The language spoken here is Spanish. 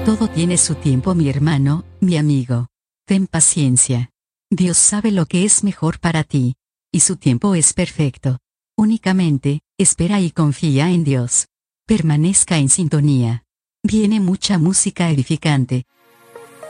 Todo tiene su tiempo, mi hermano, mi amigo. Ten paciencia. Dios sabe lo que es mejor para ti. Y su tiempo es perfecto. Únicamente, espera y confía en Dios. Permanezca en sintonía. Viene mucha música edificante.